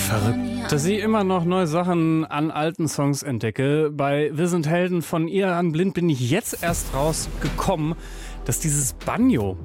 Verrückt, dass ich immer noch neue Sachen an alten Songs entdecke. Bei Wir sind Helden von Ian Blind bin ich jetzt erst rausgekommen, dass dieses Banjo,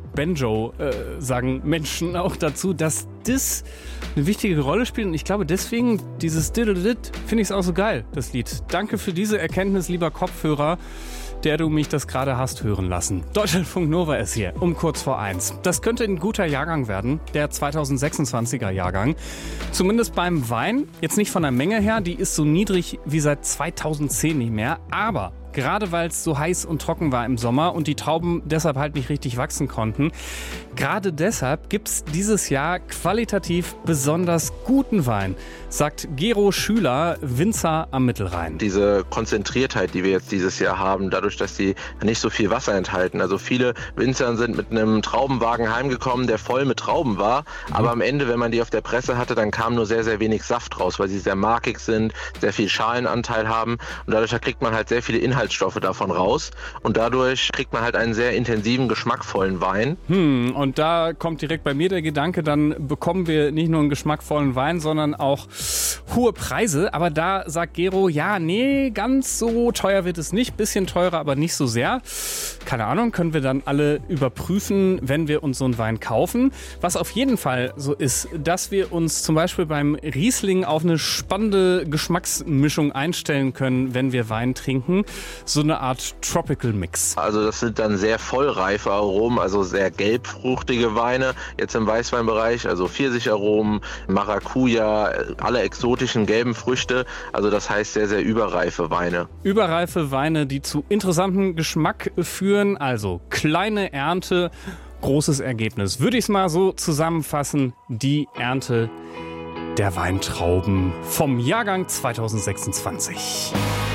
sagen Menschen auch dazu, dass das eine wichtige Rolle spielt. Und ich glaube deswegen, dieses Diddle-Dit, finde ich es auch so geil, das Lied. Danke für diese Erkenntnis, lieber Kopfhörer, der du mich das gerade hast hören lassen. Deutschlandfunk Nova ist hier, um kurz vor 1. Das könnte ein guter Jahrgang werden, der 2026er Jahrgang. Zumindest beim Wein, jetzt nicht von der Menge her, die ist so niedrig wie seit 2010 nicht mehr, aber gerade weil es so heiß und trocken war im Sommer und die Trauben deshalb halt nicht richtig wachsen konnten, gerade deshalb gibt es dieses Jahr qualitativ besonders guten Wein, sagt Gero Schüler, Winzer am Mittelrhein. Diese Konzentriertheit, die wir jetzt dieses Jahr haben, dadurch, dass die nicht so viel Wasser enthalten. Also viele Winzer sind mit einem Traubenwagen heimgekommen, der voll mit Trauben war. Aber am Ende, wenn man die auf der Presse hatte, dann kam nur sehr, sehr wenig Saft raus, weil sie sehr markig sind, sehr viel Schalenanteil haben. Und dadurch kriegt man halt sehr viele Inhaltsstoffe davon raus. Und dadurch kriegt man halt einen sehr intensiven, geschmackvollen Wein. Und da kommt direkt bei mir der Gedanke, dann bekommen wir nicht nur einen geschmackvollen Wein, sondern auch hohe Preise. Aber da sagt Gero, ja, nee, ganz so teuer wird es nicht. Bisschen teurer, aber nicht so sehr. Keine Ahnung, können wir dann alle überprüfen, wenn wir uns so einen Wein kaufen. Was auf jeden Fall so ist, dass wir uns zum Beispiel beim Riesling auf eine spannende Geschmacksmischung einstellen können, wenn wir Wein trinken. So eine Art Tropical Mix. Also das sind dann sehr vollreife Aromen, also sehr gelbfruchtige Weine. Jetzt im Weißweinbereich, also Pfirsicharomen, Maracuja, alle exotischen gelben Früchte. Also das heißt sehr, sehr überreife Weine. Überreife Weine, die zu interessantem Geschmack führen. Also kleine Ernte, großes Ergebnis. Würde ich es mal so zusammenfassen, die Ernte der Weintrauben vom Jahrgang 2026.